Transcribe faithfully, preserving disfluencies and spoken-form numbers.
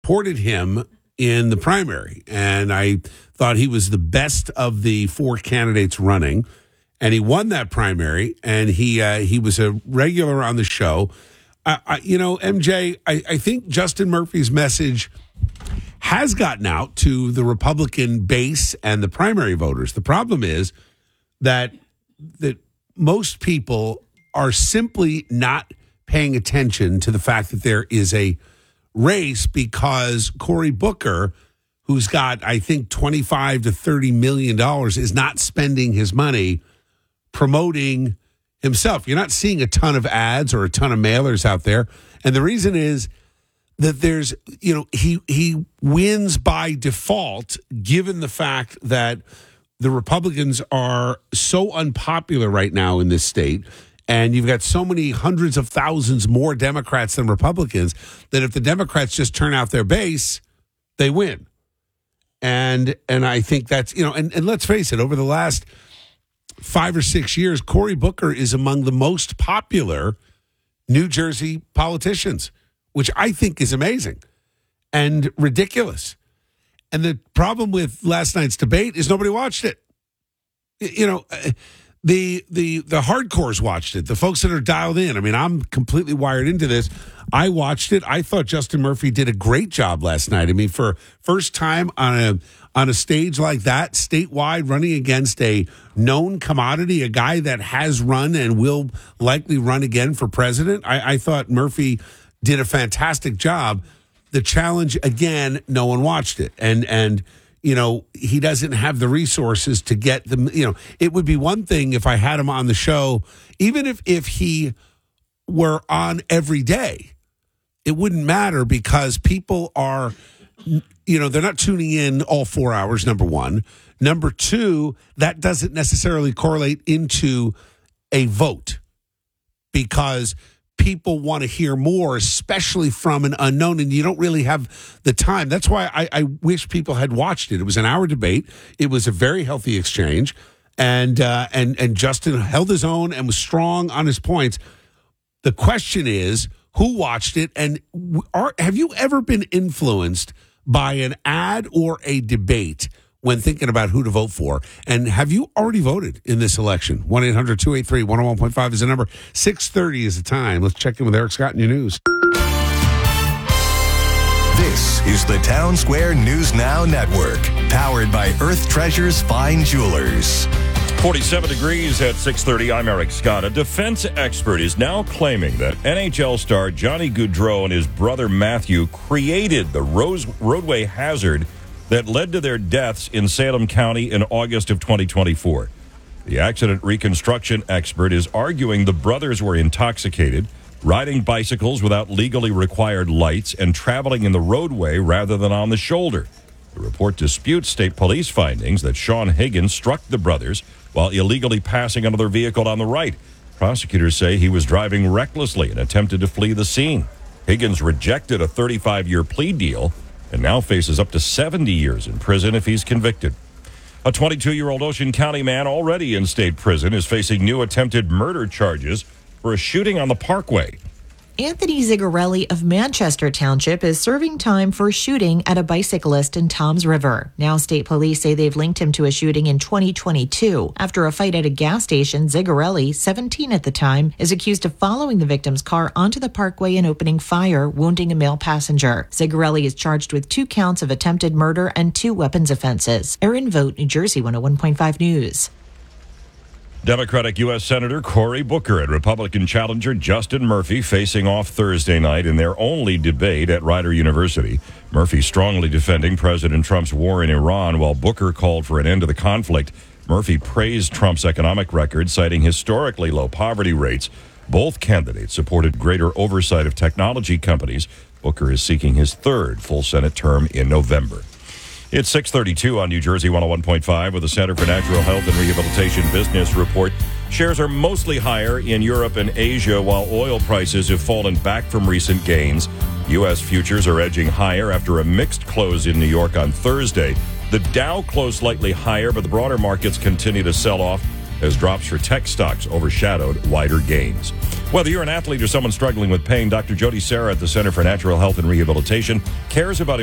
supported him in the primary, and I thought he was the best of the four candidates running, and he won that primary, and he uh, he was a regular on the show. I, I, you know, M J, I, I think Justin Murphy's message has gotten out to the Republican base and the primary voters. The problem is that that most people are simply not paying attention to the fact that there is a race because Cory Booker, who's got, I think, twenty-five to thirty million dollars, is not spending his money promoting himself. You're not seeing a ton of ads or a ton of mailers out there. And the reason is that there's, you know, he he wins by default, given the fact that the Republicans are so unpopular right now in this state. And you've got so many hundreds of thousands more Democrats than Republicans that if the Democrats just turn out their base, they win. And and I think that's, you know, and, and let's face it, over the last five or six years, Cory Booker is among the most popular New Jersey politicians, which I think is amazing and ridiculous. And the problem with last night's debate is nobody watched it. You know, the the the hardcores watched it, the folks that are dialed in. I mean, I'm completely wired into this. I watched it. I thought Justin Murphy did a great job last night. I mean, for first time on a on a stage like that, statewide, running against a known commodity, a guy that has run and will likely run again for president, I, I thought Murphy did a fantastic job. The challenge, again, no one watched it. And, and you know, he doesn't have the resources to get them. You know, it would be one thing if I had him on the show, even if, if he were on every day, it wouldn't matter because people are, you know, they're not tuning in all four hours, number one. Number two, that doesn't necessarily correlate into a vote because people want to hear more, especially from an unknown, and you don't really have the time. That's why I, I wish people had watched it. It was an hour debate. It was a very healthy exchange, and uh, and and Justin held his own and was strong on his points. The question is, who watched it, and are, have you ever been influenced by an ad or a debate when thinking about who to vote for? And have you already voted in this election? one eight hundred two eight three one oh one point five is the number. six thirty is the time. Let's check in with Eric Scott in your news. This is the Town Square News Now Network, powered by Earth Treasures Fine Jewelers. forty-seven degrees at six thirty. I'm Eric Scott. A defense expert is now claiming that N H L star Johnny Gaudreau and his brother Matthew created the Rose roadway hazard that led to their deaths in Salem County in August of twenty twenty-four. The accident reconstruction expert is arguing the brothers were intoxicated, riding bicycles without legally required lights, and traveling in the roadway rather than on the shoulder. The report disputes state police findings that Sean Higgins struck the brothers while illegally passing another vehicle on the right. Prosecutors say he was driving recklessly and attempted to flee the scene. Higgins rejected a thirty-five-year plea deal and now faces up to seventy years in prison if he's convicted. A twenty-two-year-old Ocean County man already in state prison is facing new attempted murder charges for a shooting on the Parkway. Anthony Zigarelli of Manchester Township is serving time for a shooting at a bicyclist in Toms River. Now state police say they've linked him to a shooting in twenty twenty-two. After a fight at a gas station, Zigarelli, seventeen at the time, is accused of following the victim's car onto the Parkway and opening fire, wounding a male passenger. Zigarelli is charged with two counts of attempted murder and two weapons offenses. Erin Vogt, New Jersey one oh one point five News. Democratic U S Senator Cory Booker and Republican challenger Justin Murphy facing off Thursday night in their only debate at Rider University. Murphy strongly defending President Trump's war in Iran, while Booker called for an end to the conflict. Murphy praised Trump's economic record, citing historically low poverty rates. Both candidates supported greater oversight of technology companies. Booker is seeking his third full Senate term in November. It's six thirty-two on New Jersey one oh one point five with the Center for Natural Health and Rehabilitation Business Report. Shares are mostly higher in Europe and Asia, while oil prices have fallen back from recent gains. U S futures are edging higher after a mixed close in New York on Thursday. The Dow closed slightly higher, but the broader markets continue to sell off. as drops for tech stocks overshadowed wider gains. Whether you're an athlete or someone struggling with pain, Doctor Jody Serra at the Center for Natural Health and Rehabilitation cares about